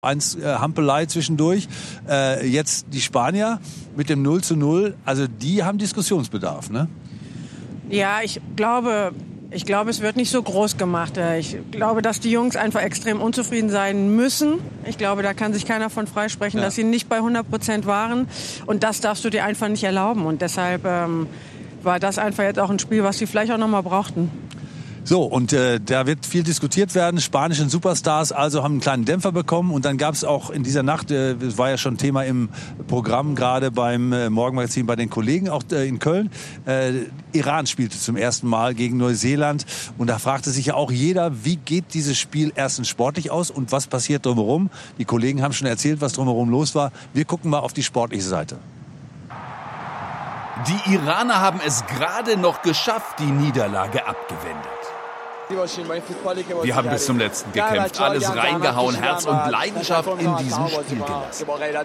Hampelei zwischendurch. Jetzt die Spanier mit dem 0:0. Also die haben Diskussionsbedarf, ne? Ja, ich glaube, es wird nicht so groß gemacht. Ich glaube, dass die Jungs einfach extrem unzufrieden sein müssen. Ich glaube, da kann sich keiner von freisprechen, dass sie nicht bei 100% waren. Und das darfst du dir einfach nicht erlauben. Und deshalb war das einfach jetzt auch ein Spiel, was sie vielleicht auch noch mal brauchten. So, und da wird viel diskutiert werden. Spanische Superstars also haben einen kleinen Dämpfer bekommen. Und dann gab es auch in dieser Nacht, das war ja schon Thema im Programm, gerade beim Morgenmagazin bei den Kollegen, auch in Köln, Iran spielte zum ersten Mal gegen Neuseeland. Und da fragte sich ja auch jeder, wie geht dieses Spiel erstens sportlich aus und was passiert drumherum? Die Kollegen haben schon erzählt, was drumherum los war. Wir gucken mal auf die sportliche Seite. Die Iraner haben es gerade noch geschafft, die Niederlage abgewendet. Wir haben bis zum Letzten gekämpft, alles reingehauen, Herz und Leidenschaft in diesem Spiel gelassen.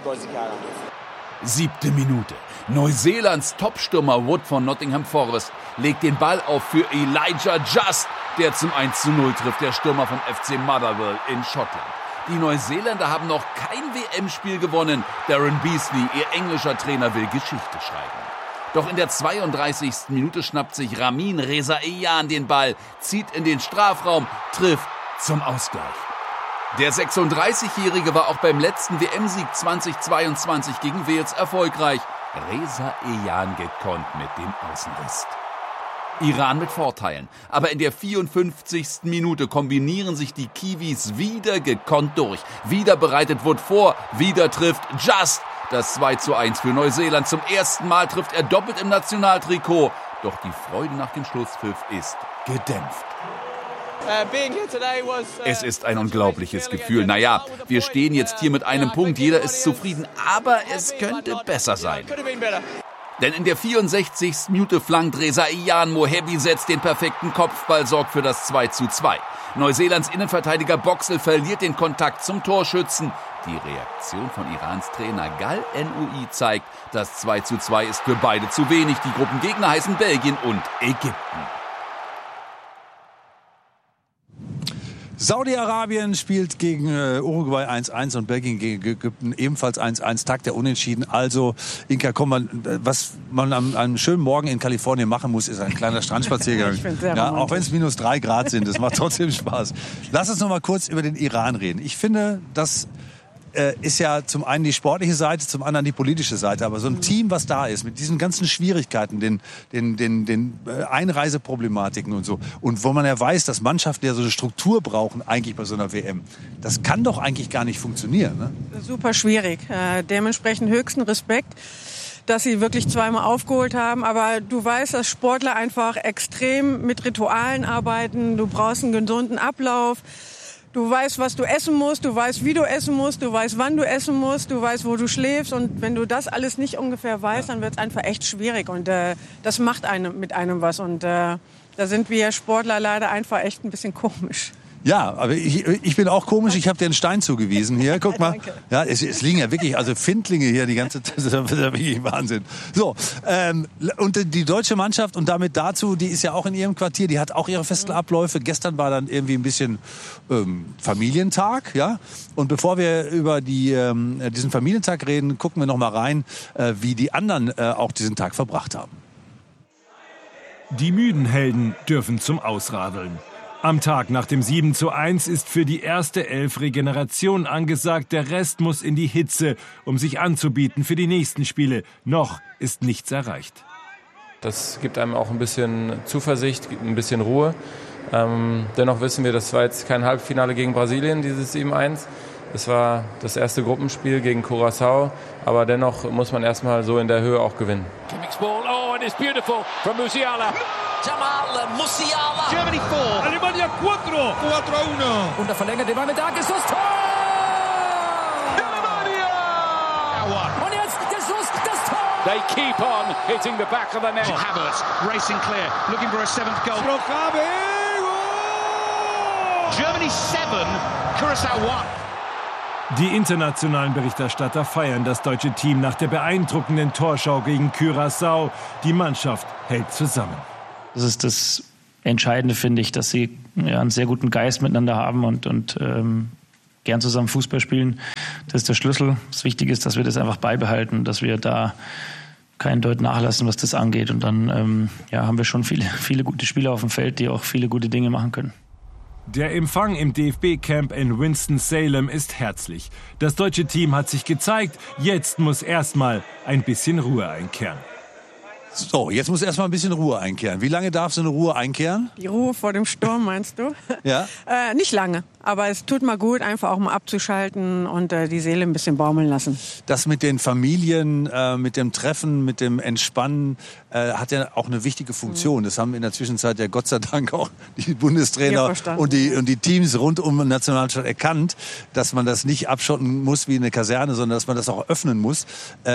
7. Minute. Neuseelands Topstürmer Wood von Nottingham Forest legt den Ball auf für Elijah Just, der zum 1:0 trifft, der Stürmer vom FC Motherwell in Schottland. Die Neuseeländer haben noch kein WM-Spiel gewonnen. Darren Beasley, ihr englischer Trainer, will Geschichte schreiben. Doch in der 32. Minute schnappt sich Ramin Rezaian den Ball, zieht in den Strafraum, trifft zum Ausgleich. Der 36-Jährige war auch beim letzten WM-Sieg 2022 gegen Wales erfolgreich. Rezaian gekonnt mit dem Außenriss. Iran mit Vorteilen. Aber in der 54. Minute kombinieren sich die Kiwis wieder gekonnt durch. Wieder bereitet Wood vor, wieder trifft Just. Das 2:1 für Neuseeland. Zum ersten Mal trifft er doppelt im Nationaltrikot. Doch die Freude nach dem Schlusspfiff ist gedämpft. Es ist ein unglaubliches Gefühl. Naja, wir stehen jetzt hier mit einem Punkt. Jeder ist zufrieden. Aber es könnte besser sein. Denn in der 64. Minute flankt Rezaian, Mohebi setzt den perfekten Kopfball, sorgt für das 2:2. Neuseelands Innenverteidiger Boxel verliert den Kontakt zum Torschützen. Die Reaktion von Irans Trainer Gal Noui zeigt, das 2:2 ist für beide zu wenig. Die Gruppengegner heißen Belgien und Ägypten. Saudi-Arabien spielt gegen Uruguay 1:1 und Belgien gegen Ägypten ebenfalls 1:1. Tag der Unentschieden. Also, Inka, komm, was man an einem schönen Morgen in Kalifornien machen muss, ist ein kleiner Strandspaziergang. Ich find's sehr ja, auch wenn es -3 Grad sind, das macht trotzdem Spaß. Lass uns noch mal kurz über den Iran reden. Ich finde, das ist ja zum einen die sportliche Seite, zum anderen die politische Seite. Aber so ein Team, was da ist, mit diesen ganzen Schwierigkeiten, den Einreiseproblematiken und so, und wo man ja weiß, dass Mannschaften ja so eine Struktur brauchen, eigentlich bei so einer WM, das kann doch eigentlich gar nicht funktionieren, ne? Super schwierig. Dementsprechend höchsten Respekt, dass sie wirklich zweimal aufgeholt haben. Aber du weißt, dass Sportler einfach extrem mit Ritualen arbeiten. Du brauchst einen gesunden Ablauf. Du weißt, was du essen musst, du weißt, wie du essen musst, du weißt, wann du essen musst, du weißt, wo du schläfst. Und wenn du das alles nicht ungefähr weißt, dann wird es einfach echt schwierig. Und das macht mit einem was. Und da sind wir Sportler leider einfach echt ein bisschen komisch. Ja, aber ich bin auch komisch. Ich habe dir einen Stein zugewiesen hier. Guck mal. Ja, es liegen ja wirklich Findlinge hier die ganze Zeit. Das ist ja wirklich Wahnsinn. So, und die deutsche Mannschaft und damit dazu, die ist ja auch in ihrem Quartier. Die hat auch ihre festen Abläufe. Gestern war dann irgendwie ein bisschen Familientag, ja. Und bevor wir über diesen Familientag reden, gucken wir noch mal rein, wie die anderen auch diesen Tag verbracht haben. Die müden Helden dürfen zum Ausradeln. Am Tag nach dem 7:1 ist für die erste Elf Regeneration angesagt. Der Rest muss in die Hitze, um sich anzubieten für die nächsten Spiele. Noch ist nichts erreicht. Das gibt einem auch ein bisschen Zuversicht, ein bisschen Ruhe. Dennoch wissen wir, das war jetzt kein Halbfinale gegen Brasilien, dieses 7:1. Es war das erste Gruppenspiel gegen Curaçao. Aber dennoch muss man erstmal so in der Höhe auch gewinnen. Oh, and it's beautiful from Musiala. Jamal Musiala. Germany 4. Alemania 4. 4-1. Und der verlängerte Ball mit Dages, das Tor! Und jetzt der Schuss, das Tor! They keep on hitting the back of the net. Havertz racing clear, looking for a 7th goal. Germany 7, Curaçao 1. Die internationalen Berichterstatter feiern das deutsche Team nach der beeindruckenden Torschau gegen Curaçao. Die Mannschaft hält zusammen. Das ist das Entscheidende, finde ich, dass sie einen sehr guten Geist miteinander haben und gern zusammen Fußball spielen. Das ist der Schlüssel. Das Wichtige ist, dass wir das einfach beibehalten, dass wir da keinen Deut nachlassen, was das angeht. Und dann haben wir schon viele gute Spieler auf dem Feld, die auch viele gute Dinge machen können. Der Empfang im DFB-Camp in Winston-Salem ist herzlich. Das deutsche Team hat sich gezeigt. Jetzt muss erstmal ein bisschen Ruhe einkehren. So, jetzt muss erstmal ein bisschen Ruhe einkehren. Wie lange darf so eine Ruhe einkehren? Die Ruhe vor dem Sturm, meinst du? Ja. Nicht lange, aber es tut mal gut, einfach auch mal abzuschalten und die Seele ein bisschen baumeln lassen. Das mit den Familien, mit dem Treffen, mit dem Entspannen hat ja auch eine wichtige Funktion. Das haben in der Zwischenzeit ja Gott sei Dank auch die Bundestrainer und die Teams rund um die Nationalmannschaft erkannt, dass man das nicht abschotten muss wie eine Kaserne, sondern dass man das auch öffnen muss.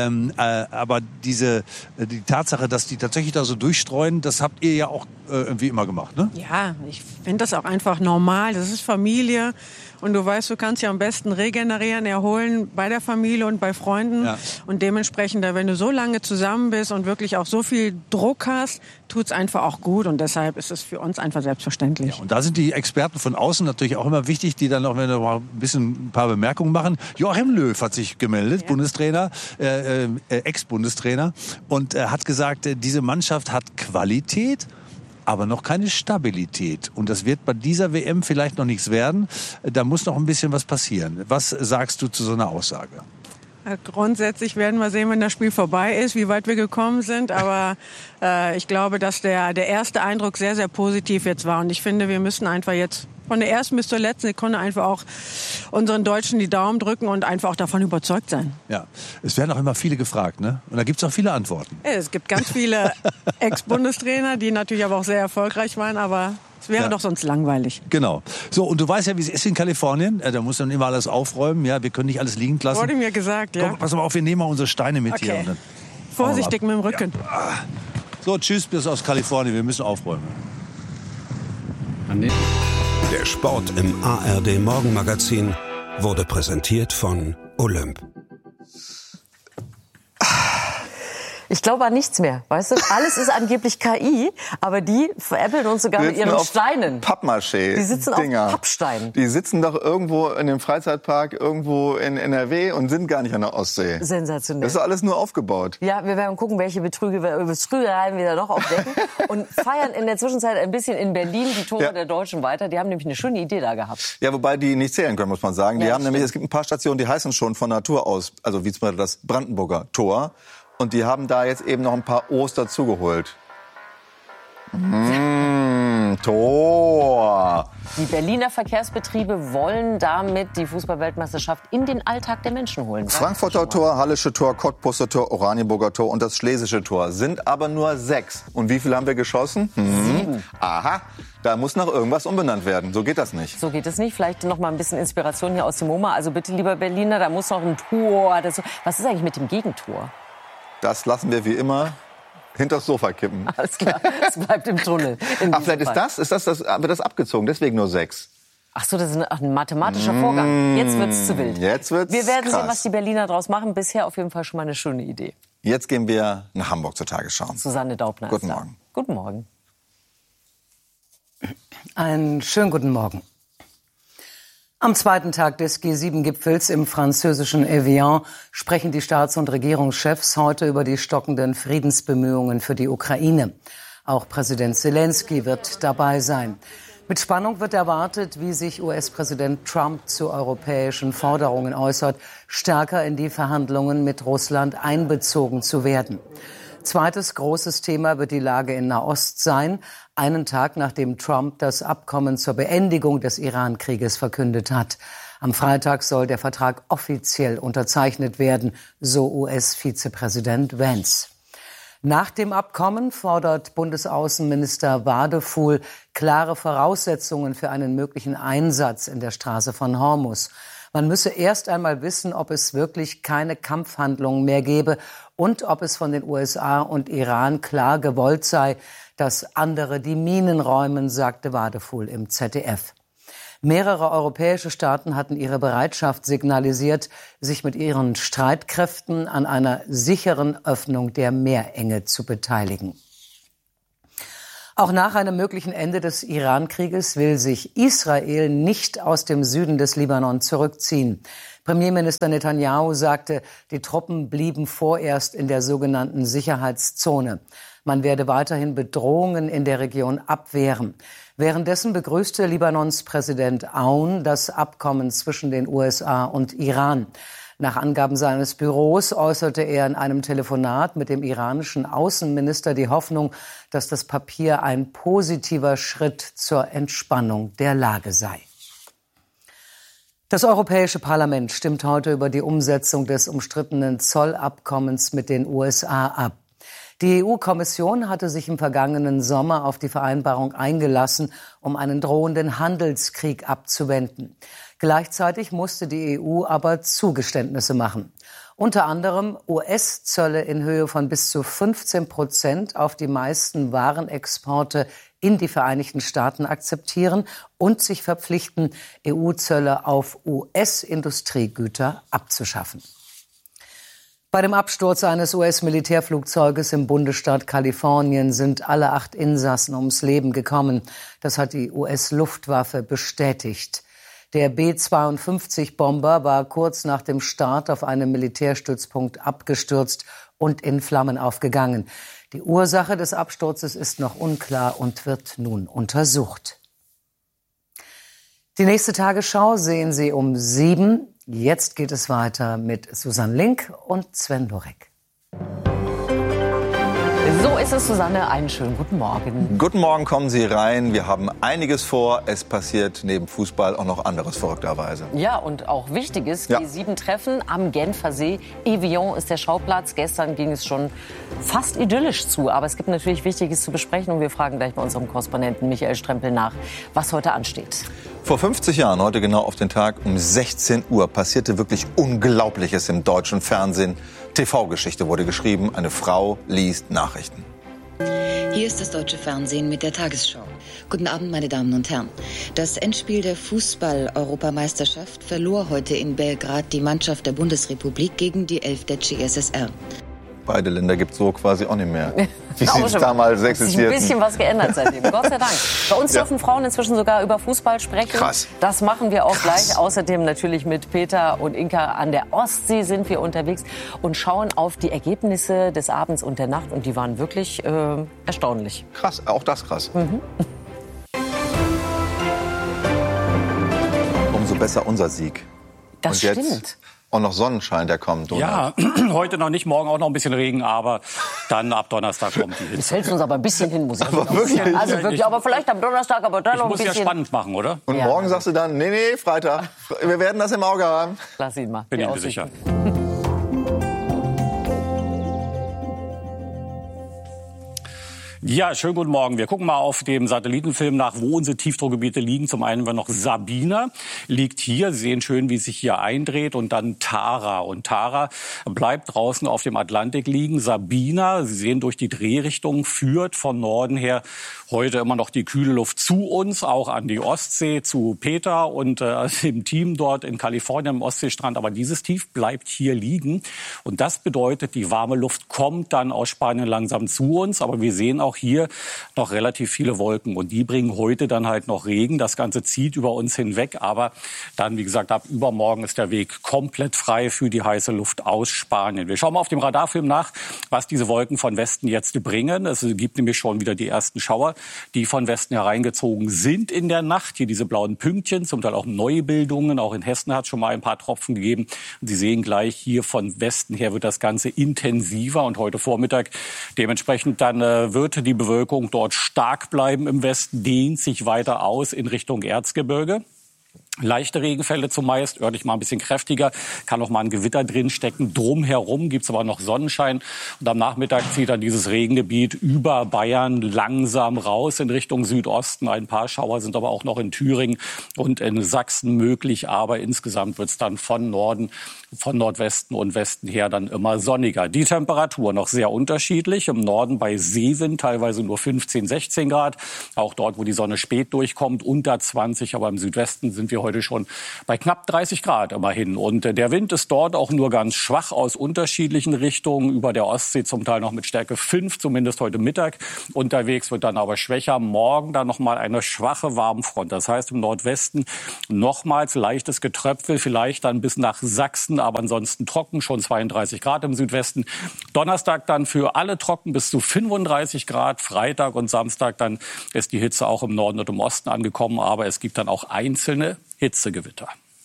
Aber die Tatsache, dass die tatsächlich da so durchstreuen, das habt ihr ja auch irgendwie immer gemacht, ne? Ja, ich finde das auch einfach normal. Das ist Familie. Und du weißt, du kannst ja am besten regenerieren, erholen bei der Familie und bei Freunden. Ja. Und dementsprechend, wenn du so lange zusammen bist und wirklich auch so viel Druck hast, tut's einfach auch gut. Und deshalb ist es für uns einfach selbstverständlich. Ja, und da sind die Experten von außen natürlich auch immer wichtig, die dann auch, wenn wir mal ein paar Bemerkungen machen. Joachim Löw hat sich gemeldet, ja. Bundestrainer, Ex-Bundestrainer, und hat gesagt, diese Mannschaft hat Qualität, aber noch keine Stabilität. Und das wird bei dieser WM vielleicht noch nichts werden. Da muss noch ein bisschen was passieren. Was sagst du zu so einer Aussage? Grundsätzlich werden wir sehen, wenn das Spiel vorbei ist, wie weit wir gekommen sind. Aber ich glaube, dass der erste Eindruck sehr, sehr positiv jetzt war. Und ich finde, wir müssen einfach jetzt von der ersten bis zur letzten Sekunde einfach auch unseren Deutschen die Daumen drücken und einfach auch davon überzeugt sein. Ja, es werden auch immer viele gefragt, ne? Und da gibt es auch viele Antworten. Es gibt ganz viele Ex-Bundestrainer, die natürlich aber auch sehr erfolgreich waren, aber es wäre doch sonst langweilig. Genau. So, und du weißt ja, wie es ist in Kalifornien. Da muss man immer alles aufräumen. Ja, wir können nicht alles liegen lassen. Wurde mir gesagt, ja. Komm, pass mal auf, wir nehmen mal unsere Steine mit hier. Und dann vorsichtig mit dem Rücken. Ja. So, tschüss, bis aus Kalifornien. Wir müssen aufräumen. Der Sport im ARD Morgenmagazin wurde präsentiert von Olymp. Ich glaube an nichts mehr, weißt du? Alles ist angeblich KI, aber die veräppeln uns sogar mit ihren Steinen. Pappmaché. Die sitzen auf Pappsteinen. Die sitzen doch irgendwo in dem Freizeitpark irgendwo in NRW und sind gar nicht an der Ostsee. Sensationell. Das ist alles nur aufgebaut. Ja, wir werden gucken, welche Betrügereien wir da noch aufdecken und feiern in der Zwischenzeit ein bisschen in Berlin die Tore der Deutschen weiter. Die haben nämlich eine schöne Idee da gehabt. Ja, wobei die nicht zählen können, muss man sagen. Die haben nämlich, es gibt ein paar Stationen, die heißen schon von Natur aus, also wie zum Beispiel das Brandenburger Tor. Und die haben da jetzt eben noch ein paar O's dazugeholt. Tor! Die Berliner Verkehrsbetriebe wollen damit die Fußball-Weltmeisterschaft in den Alltag der Menschen holen. Frankfurter Tor, Hallische Tor, Cottbuser Tor, Oranienburger Tor und das Schlesische Tor sind aber nur 6. Und wie viel haben wir geschossen? 7. Aha, da muss noch irgendwas umbenannt werden. So geht das nicht. So geht es nicht. Vielleicht noch mal ein bisschen Inspiration hier aus dem MoMA. Also bitte, lieber Berliner, da muss noch ein Tor. Was ist eigentlich mit dem Gegentor? Das lassen wir wie immer hinters Sofa kippen. Alles klar, es bleibt im Tunnel. Ach, vielleicht wird das abgezogen, deswegen nur 6. Ach so, das ist ein mathematischer Vorgang. Jetzt wird's zu wild. Jetzt wird's Wir werden krass sehen, was die Berliner draus machen. Bisher auf jeden Fall schon mal eine schöne Idee. Jetzt gehen wir nach Hamburg zur Tagesschau. Susanne Daubner. Guten Morgen. Guten Morgen. Einen schönen guten Morgen. Am zweiten Tag des G7-Gipfels im französischen Evian sprechen die Staats- und Regierungschefs heute über die stockenden Friedensbemühungen für die Ukraine. Auch Präsident Zelensky wird dabei sein. Mit Spannung wird erwartet, wie sich US-Präsident Trump zu europäischen Forderungen äußert, stärker in die Verhandlungen mit Russland einbezogen zu werden. Zweites großes Thema wird die Lage in Nahost sein, einen Tag nachdem Trump das Abkommen zur Beendigung des Iran-Krieges verkündet hat. Am Freitag soll der Vertrag offiziell unterzeichnet werden, so US-Vizepräsident Vance. Nach dem Abkommen fordert Bundesaußenminister Wadefuhl klare Voraussetzungen für einen möglichen Einsatz in der Straße von Hormuz. Man müsse erst einmal wissen, ob es wirklich keine Kampfhandlungen mehr gebe und ob es von den USA und Iran klar gewollt sei, dass andere die Minen räumen, sagte Wadefuhl im ZDF. Mehrere europäische Staaten hatten ihre Bereitschaft signalisiert, sich mit ihren Streitkräften an einer sicheren Öffnung der Meerenge zu beteiligen. Auch nach einem möglichen Ende des Iran-Krieges will sich Israel nicht aus dem Süden des Libanon zurückziehen. Premierminister Netanyahu sagte, die Truppen blieben vorerst in der sogenannten Sicherheitszone. Man werde weiterhin Bedrohungen in der Region abwehren. Währenddessen begrüßte Libanons Präsident Aoun das Abkommen zwischen den USA und Iran. Nach Angaben seines Büros äußerte er in einem Telefonat mit dem iranischen Außenminister die Hoffnung, dass das Papier ein positiver Schritt zur Entspannung der Lage sei. Das Europäische Parlament stimmt heute über die Umsetzung des umstrittenen Zollabkommens mit den USA ab. Die EU-Kommission hatte sich im vergangenen Sommer auf die Vereinbarung eingelassen, um einen drohenden Handelskrieg abzuwenden. Gleichzeitig musste die EU aber Zugeständnisse machen. Unter anderem US-Zölle in Höhe von bis zu 15% auf die meisten Warenexporte in die Vereinigten Staaten akzeptieren und sich verpflichten, EU-Zölle auf US-Industriegüter abzuschaffen. Bei dem Absturz eines US-Militärflugzeuges im Bundesstaat Kalifornien sind alle 8 Insassen ums Leben gekommen. Das hat die US-Luftwaffe bestätigt. Der B-52-Bomber war kurz nach dem Start auf einem Militärstützpunkt abgestürzt und in Flammen aufgegangen. Die Ursache des Absturzes ist noch unklar und wird nun untersucht. Die nächste Tagesschau sehen Sie um 7. Jetzt geht es weiter mit Susanne Link und Sven Lorek. So ist es, Susanne. Einen schönen guten Morgen. Guten Morgen, kommen Sie rein. Wir haben einiges vor. Es passiert neben Fußball auch noch anderes verrückterweise. Ja, und auch Wichtiges. G7-Treffen am Genfer See. Evian ist der Schauplatz. Gestern ging es schon fast idyllisch zu. Aber es gibt natürlich Wichtiges zu besprechen. Und wir fragen gleich bei unserem Korrespondenten Michael Strempel nach, was heute ansteht. Vor 50 Jahren, heute genau auf den Tag um 16 Uhr, passierte wirklich Unglaubliches im deutschen Fernsehen. TV-Geschichte wurde geschrieben. Eine Frau liest Nachrichten. Hier ist das deutsche Fernsehen mit der Tagesschau. Guten Abend, meine Damen und Herren. Das Endspiel der Fußball-Europameisterschaft verlor heute in Belgrad die Mannschaft der Bundesrepublik gegen die 11 der CSSR. Beide Länder gibt es so quasi auch nicht mehr, wie sie es damals existierten. Ein bisschen was geändert seitdem, Gott sei Dank. Bei uns dürfen Frauen inzwischen sogar über Fußball sprechen. Krass. Das machen wir auch gleich. Außerdem natürlich mit Peter und Inka an der Ostsee sind wir unterwegs und schauen auf die Ergebnisse des Abends und der Nacht. Und die waren wirklich erstaunlich. Krass, auch das krass. Umso besser unser Sieg. Das und jetzt stimmt. auch noch Sonnenschein, der kommt. Oder? Ja, heute noch nicht, morgen auch noch ein bisschen Regen, aber dann ab Donnerstag kommt die Hitze. Das hält uns aber ein bisschen hin, muss ich sagen. Wirklich? Also wirklich, aber vielleicht am Donnerstag, aber dann noch ein bisschen. Ich muss ja spannend machen, oder? Und morgen sagst du dann, nee, Freitag. Wir werden das im Auge haben. Lass ihn mal. Bin ich mir sicher. Ja, schönen guten Morgen. Wir gucken mal auf dem Satellitenfilm nach, wo unsere Tiefdruckgebiete liegen. Zum einen haben wir noch Sabina, liegt hier. Sie sehen schön, wie es sich hier eindreht. Und dann Tara. Und Tara bleibt draußen auf dem Atlantik liegen. Sabina, Sie sehen durch die Drehrichtung, führt von Norden her heute immer noch die kühle Luft zu uns, auch an die Ostsee, zu Peter und dem Team dort in Kalifornien am Ostseestrand. Aber dieses Tief bleibt hier liegen. Und das bedeutet, die warme Luft kommt dann aus Spanien langsam zu uns. Aber wir sehen auch hier noch relativ viele Wolken. Und die bringen heute dann halt noch Regen. Das Ganze zieht über uns hinweg. Aber dann, wie gesagt, ab übermorgen ist der Weg komplett frei für die heiße Luft aus Spanien. Wir schauen mal auf dem Radarfilm nach, was diese Wolken von Westen jetzt bringen. Es gibt nämlich schon wieder die ersten Schauer, die von Westen hereingezogen sind in der Nacht. Hier diese blauen Pünktchen, zum Teil auch Neubildungen. Auch in Hessen hat es schon mal ein paar Tropfen gegeben. Und Sie sehen gleich, hier von Westen her wird das Ganze intensiver. Und heute Vormittag dementsprechend dann wird die Bewölkung dort stark bleiben im Westen, dehnt sich weiter aus in Richtung Erzgebirge. Leichte Regenfälle zumeist, örtlich mal ein bisschen kräftiger, kann auch mal ein Gewitter drin stecken. Drumherum gibt's aber noch Sonnenschein. Und am Nachmittag zieht dann dieses Regengebiet über Bayern langsam raus in Richtung Südosten. Ein paar Schauer sind aber auch noch in Thüringen und in Sachsen möglich. Aber insgesamt wird's dann von Norden, von Nordwesten und Westen her dann immer sonniger. Die Temperatur noch sehr unterschiedlich. Im Norden bei Seewind teilweise nur 15, 16 Grad. Auch dort, wo die Sonne spät durchkommt, unter 20. Aber im Südwesten sind wir wir heute schon bei knapp 30 Grad immerhin. Und der Wind ist dort auch nur ganz schwach aus unterschiedlichen Richtungen. Über der Ostsee zum Teil noch mit Stärke 5, zumindest heute Mittag. Unterwegs wird dann aber schwächer. Morgen dann nochmal eine schwache Warmfront. Das heißt im Nordwesten nochmals leichtes Getröpfel, vielleicht dann bis nach Sachsen, aber ansonsten trocken, schon 32 Grad im Südwesten. Donnerstag dann für alle trocken bis zu 35 Grad. Freitag und Samstag dann ist die Hitze auch im Norden und im Osten angekommen, aber es gibt dann auch einzelne Hitzegewitter.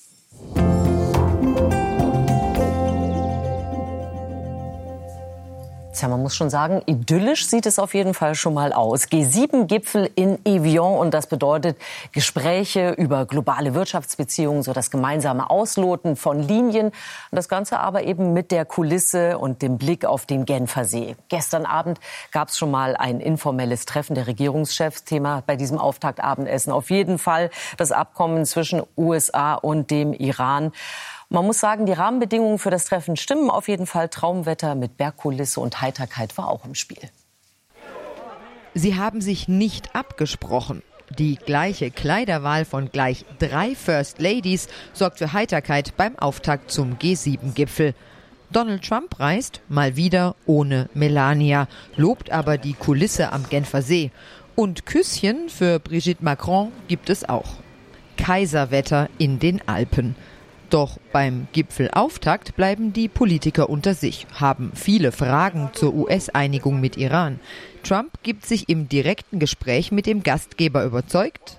Tja, man muss schon sagen, idyllisch sieht es auf jeden Fall schon mal aus. G7-Gipfel in Evian und das bedeutet Gespräche über globale Wirtschaftsbeziehungen, so das gemeinsame Ausloten von Linien. Und das Ganze aber eben mit der Kulisse und dem Blick auf den Genfer See. Gestern Abend gab es schon mal ein informelles Treffen der Regierungschefs. Thema bei diesem Auftaktabendessen auf jeden Fall das Abkommen zwischen USA und dem Iran. Man muss sagen, die Rahmenbedingungen für das Treffen stimmen auf jeden Fall. Traumwetter mit Bergkulisse und Heiterkeit war auch im Spiel. Sie haben sich nicht abgesprochen. Die gleiche Kleiderwahl von gleich 3 First Ladies sorgt für Heiterkeit beim Auftakt zum G7-Gipfel. Donald Trump reist mal wieder ohne Melania, lobt aber die Kulisse am Genfer See. Und Küsschen für Brigitte Macron gibt es auch. Kaiserwetter in den Alpen. Doch beim Gipfelauftakt bleiben die Politiker unter sich, haben viele Fragen zur US-Einigung mit Iran. Trump gibt sich im direkten Gespräch mit dem Gastgeber überzeugt.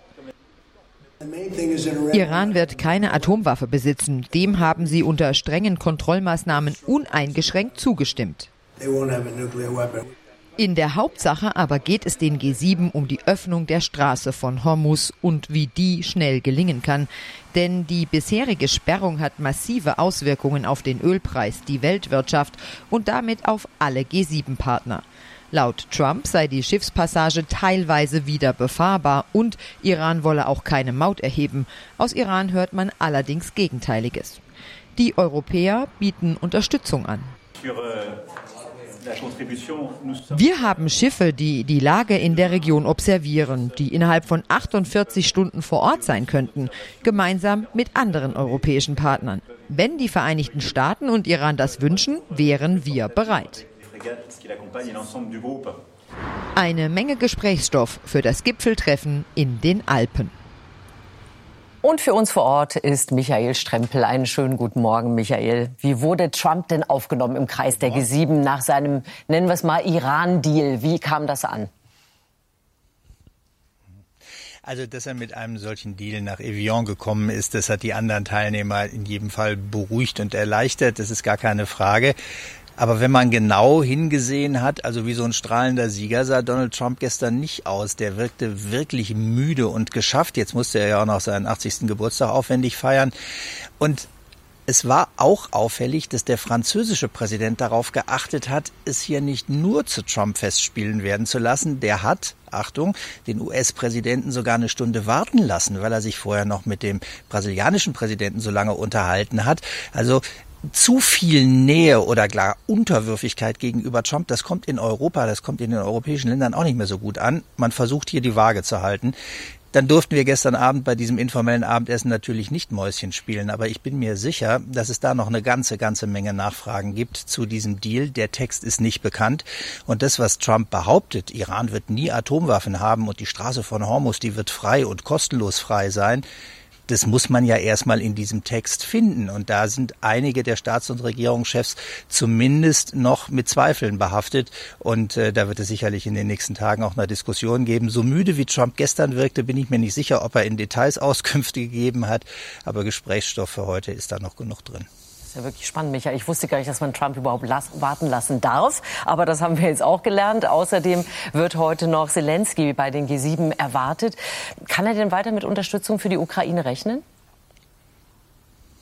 Iran wird keine Atomwaffe besitzen. Dem haben sie unter strengen Kontrollmaßnahmen uneingeschränkt zugestimmt. In der Hauptsache aber geht es den G7 um die Öffnung der Straße von Hormuz und wie die schnell gelingen kann. Denn die bisherige Sperrung hat massive Auswirkungen auf den Ölpreis, die Weltwirtschaft und damit auf alle G7-Partner. Laut Trump sei die Schiffspassage teilweise wieder befahrbar und Iran wolle auch keine Maut erheben. Aus Iran hört man allerdings Gegenteiliges. Die Europäer bieten Unterstützung an. Wir haben Schiffe, die die Lage in der Region observieren, die innerhalb von 48 Stunden vor Ort sein könnten, gemeinsam mit anderen europäischen Partnern. Wenn die Vereinigten Staaten und Iran das wünschen, wären wir bereit. Eine Menge Gesprächsstoff für das Gipfeltreffen in den Alpen. Und für uns vor Ort ist Michael Strempel. Einen schönen guten Morgen, Michael. Wie wurde Trump denn aufgenommen im Kreis der G7 nach seinem, nennen wir es mal, Iran-Deal? Wie kam das an? Also, dass er mit einem solchen Deal nach Evian gekommen ist, das hat die anderen Teilnehmer in jedem Fall beruhigt und erleichtert. Das ist gar keine Frage. Aber wenn man genau hingesehen hat, also wie so ein strahlender Sieger, sah Donald Trump gestern nicht aus. Der wirkte wirklich müde und geschafft. Jetzt musste er ja auch noch seinen 80. Geburtstag aufwendig feiern. Und es war auch auffällig, dass der französische Präsident darauf geachtet hat, es hier nicht nur zu Trump-Festspielen werden zu lassen. Der hat, Achtung, den US-Präsidenten sogar eine Stunde warten lassen, weil er sich vorher noch mit dem brasilianischen Präsidenten so lange unterhalten hat. Also zu viel Nähe oder gar Unterwürfigkeit gegenüber Trump, das kommt in Europa, das kommt in den europäischen Ländern auch nicht mehr so gut an. Man versucht hier die Waage zu halten. Dann durften wir gestern Abend bei diesem informellen Abendessen natürlich nicht Mäuschen spielen, aber ich bin mir sicher, dass es da noch eine ganze Menge Nachfragen gibt zu diesem Deal. Der Text ist nicht bekannt und das, was Trump behauptet, Iran wird nie Atomwaffen haben und die Straße von Hormuz, die wird frei und kostenlos frei sein, das muss man ja erstmal in diesem Text finden. Und da sind einige der Staats- und Regierungschefs zumindest noch mit Zweifeln behaftet. Und da wird es sicherlich in den nächsten Tagen auch eine Diskussion geben. So müde wie Trump gestern wirkte, bin ich mir nicht sicher, ob er in Details Auskünfte gegeben hat. Aber Gesprächsstoff für heute ist da noch genug drin. Das ist ja wirklich spannend, Michael. Ich wusste gar nicht, dass man Trump überhaupt warten lassen darf. Aber das haben wir jetzt auch gelernt. Außerdem wird heute noch Zelensky bei den G7 erwartet. Kann er denn weiter mit Unterstützung für die Ukraine rechnen?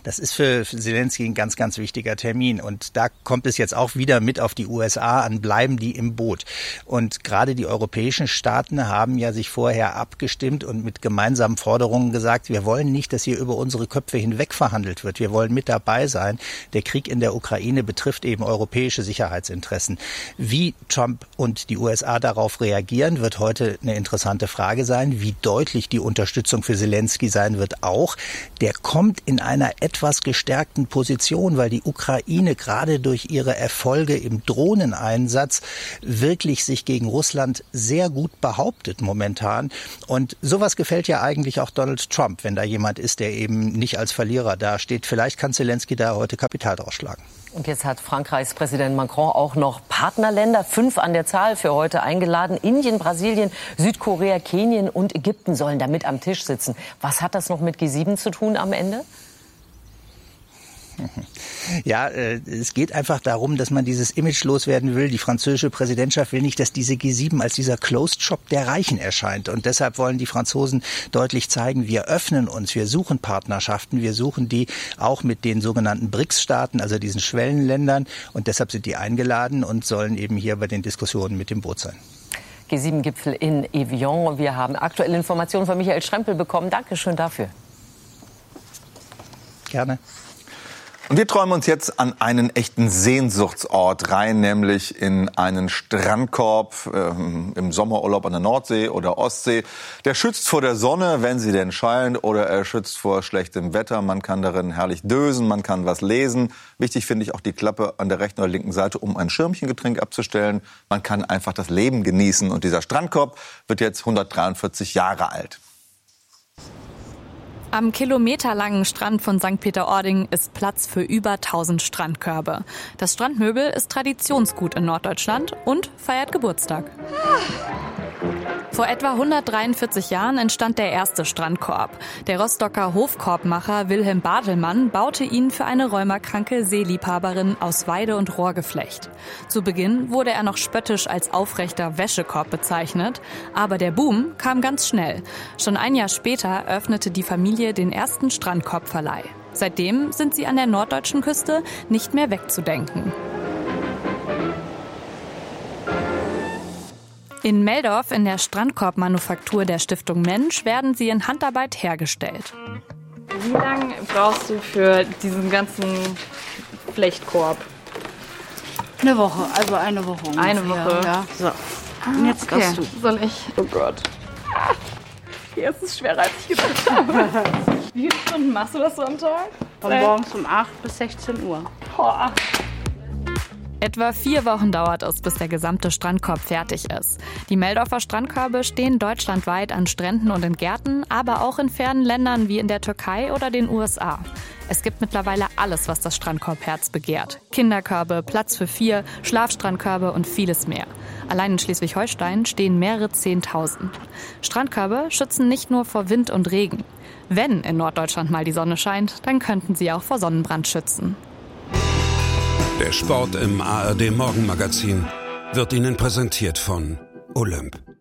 Das ist für Zelensky ein ganz, ganz wichtiger Termin. Und da kommt es jetzt auch wieder mit auf die USA an, bleiben die im Boot. Und gerade die europäischen Staaten haben ja sich vorher abgestimmt und mit gemeinsamen Forderungen gesagt, wir wollen nicht, dass hier über unsere Köpfe hinweg verhandelt wird. Wir wollen mit dabei sein. Der Krieg in der Ukraine betrifft eben europäische Sicherheitsinteressen. Wie Trump und die USA darauf reagieren, wird heute eine interessante Frage sein. Wie deutlich die Unterstützung für Zelensky sein wird auch. Der kommt in einer etwas gestärkten Position, weil die Ukraine gerade durch ihre Erfolge im Drohneneinsatz wirklich sich gegen Russland sehr gut behauptet momentan. Und sowas gefällt ja eigentlich auch Donald Trump, wenn da jemand ist, der eben nicht als Verlierer dasteht. Vielleicht kann Zelensky da heute Kapital draus schlagen. Und jetzt hat Frankreichs Präsident Macron auch noch Partnerländer, 5 an der Zahl, für heute eingeladen. Indien, Brasilien, Südkorea, Kenia und Ägypten sollen da mit am Tisch sitzen. Was hat das noch mit G7 zu tun am Ende? Ja, es geht einfach darum, dass man dieses Image loswerden will. Die französische Präsidentschaft will nicht, dass diese G7 als dieser Closed Shop der Reichen erscheint. Und deshalb wollen die Franzosen deutlich zeigen, wir öffnen uns, wir suchen Partnerschaften, wir suchen die auch mit den sogenannten BRICS-Staaten, also diesen Schwellenländern. Und deshalb sind die eingeladen und sollen eben hier bei den Diskussionen mit dem Boot sein. G7-Gipfel in Evian. Wir haben aktuelle Informationen von Michael Strempel bekommen. Dankeschön dafür. Gerne. Und wir träumen uns jetzt an einen echten Sehnsuchtsort rein, nämlich in einen Strandkorb im Sommerurlaub an der Nordsee oder Ostsee. Der schützt vor der Sonne, wenn sie denn scheint, oder er schützt vor schlechtem Wetter. Man kann darin herrlich dösen, man kann was lesen. Wichtig finde ich auch die Klappe an der rechten oder linken Seite, um ein Schirmchengetränk abzustellen. Man kann einfach das Leben genießen. Und dieser Strandkorb wird jetzt 143 Jahre alt. Am kilometerlangen Strand von St. Peter-Ording ist Platz für über 1000 Strandkörbe. Das Strandmöbel ist Traditionsgut in Norddeutschland und feiert Geburtstag. Vor etwa 143 Jahren entstand der erste Strandkorb. Der Rostocker Hofkorbmacher Wilhelm Bartelmann baute ihn für eine rheumakranke Seeliebhaberin aus Weide- und Rohrgeflecht. Zu Beginn wurde er noch spöttisch als aufrechter Wäschekorb bezeichnet, aber der Boom kam ganz schnell. Schon ein Jahr später öffnete die Familie den ersten Strandkorbverleih. Seitdem sind sie an der norddeutschen Küste nicht mehr wegzudenken. In Meldorf in der Strandkorbmanufaktur der Stiftung Mensch werden sie in Handarbeit hergestellt. Wie lange brauchst du für diesen ganzen Flechtkorb? Eine Woche, also eine Woche ungefähr. Eine Woche? Ja. So. Und jetzt darfst du. Soll ich? Oh Gott. Hier ist es schwerer, als ich gedacht habe. Wie viele Stunden machst du das so am Tag? Von morgens um 8 bis 16 Uhr. Boah. Etwa 4 Wochen dauert es, bis der gesamte Strandkorb fertig ist. Die Meldorfer Strandkörbe stehen deutschlandweit an Stränden und in Gärten, aber auch in fernen Ländern wie in der Türkei oder den USA. Es gibt mittlerweile alles, was das Strandkorbherz begehrt. Kinderkörbe, Platz für 4, Schlafstrandkörbe und vieles mehr. Allein in Schleswig-Holstein stehen mehrere 10.000. Strandkörbe schützen nicht nur vor Wind und Regen. Wenn in Norddeutschland mal die Sonne scheint, dann könnten sie auch vor Sonnenbrand schützen. Der Sport im ARD Morgenmagazin wird Ihnen präsentiert von Olymp.